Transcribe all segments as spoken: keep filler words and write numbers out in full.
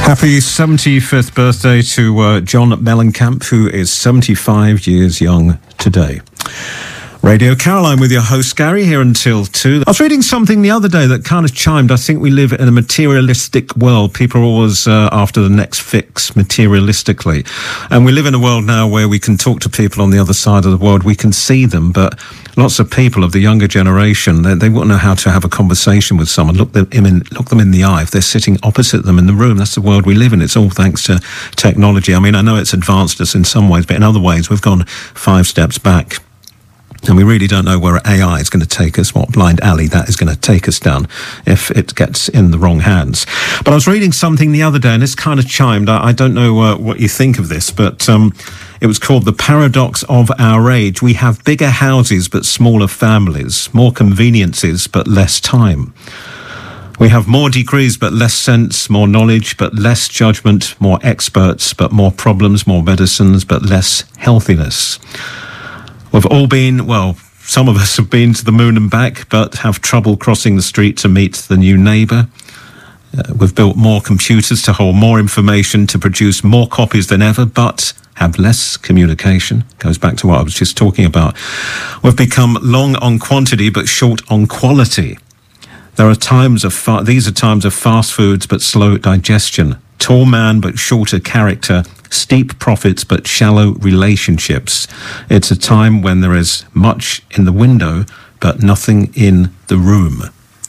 Happy seventy-fifth birthday to uh, John Mellencamp, who is seventy-five years young today. Radio Caroline with your host Gary here until two. I was reading something the other day that kind of chimed. I think we live in a materialistic world. People are always uh, after the next fix materialistically. And we live in a world now where we can talk to people on the other side of the world. We can see them, but lots of people of the younger generation, they, they won't know how to have a conversation with someone. Look them in, look them in the eye if they're sitting opposite them in the room. That's the world we live in. It's all thanks to technology. I mean, I know it's advanced us in some ways, but in other ways we've gone five steps back. And we really don't know where A I is going to take us, what blind alley that is going to take us down if it gets in the wrong hands. But I was reading something the other day, and this kind of chimed. I, I don't know uh, what you think of this, but um, it was called The Paradox of Our Age. We have bigger houses but smaller families, more conveniences but less time. We have more degrees but less sense, more knowledge but less judgment, more experts but more problems, more medicines but less healthiness. We've all been, well, some of us have been to the moon and back, but have trouble crossing the street to meet the new neighbour. Uh, we've built more computers to hold more information, to produce more copies than ever, but have less communication. Goes back to what I was just talking about. We've become long on quantity, but short on quality. There are times of fa- these are times of fast foods, but slow digestion. Tall man, but shorter character. Steep profits, but shallow relationships. It's a time when there is much in the window, but nothing in the room.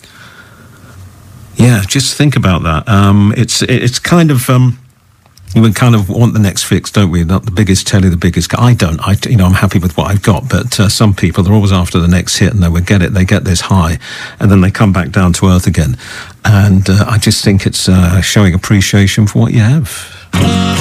Yeah, just think about that. Um, it's it's kind of um, we kind of want the next fix, don't we? Not the biggest telly, the biggest. I don't. I you know I'm happy with what I've got, but uh, some people they're always after the next hit, and they will get it. They get this high, and then they come back down to earth again. And uh, I just think it's uh, showing appreciation for what you have.